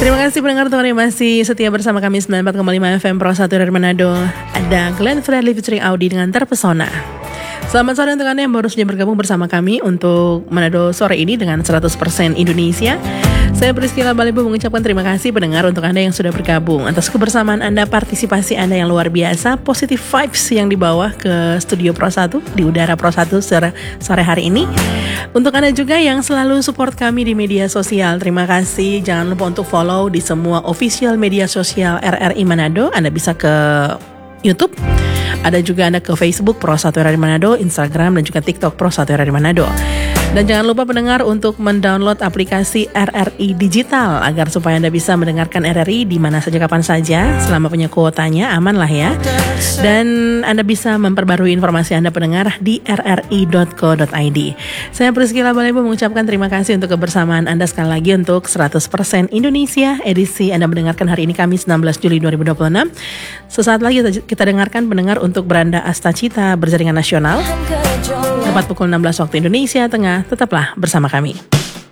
Terima kasih pendengar Tuhan yang masih setia bersama kami 94,5 FM Pro 1 dari Manado. Ada Glenn Fredly featuring Audi dengan Terpesona. Selamat sore untuk Anda yang baru saja bergabung bersama kami untuk Manado sore ini dengan 100% Indonesia. Saya Priscilla Balibu mengucapkan terima kasih pendengar untuk Anda yang sudah bergabung atas kebersamaan Anda, partisipasi Anda yang luar biasa, positive vibes yang dibawa ke studio Pro 1 di udara Pro 1 sore hari ini. Untuk Anda juga yang selalu support kami di media sosial, terima kasih. Jangan lupa untuk follow di semua official media sosial RRI Manado. Anda bisa ke YouTube, ada juga Anda ke Facebook Pro 1 RRI Manado, Instagram dan juga TikTok Pro 1 RRI Manado. Dan jangan lupa pendengar untuk mendownload aplikasi RRI Digital agar supaya Anda bisa mendengarkan RRI di mana saja kapan saja selama punya kuotanya, aman lah ya. Dan Anda bisa memperbarui informasi Anda pendengar di rri.co.id. Saya Priscilla Balibu mengucapkan terima kasih untuk kebersamaan Anda sekali lagi untuk 100% Indonesia edisi Anda mendengarkan hari ini Kamis 16 Juli 2026. Sesaat lagi kita dengarkan pendengar untuk Beranda Astacita berjaringan nasional. Tepat pukul 16 waktu Indonesia Tengah, tetaplah bersama kami.